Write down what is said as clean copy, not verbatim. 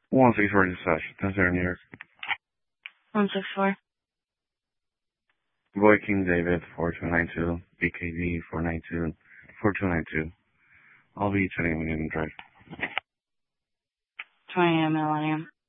164 dispatch, 10-0 New York. 164. Boy King David 4292, BKD 4292. I'll be 20 Millennium Drive. 20 Millennium.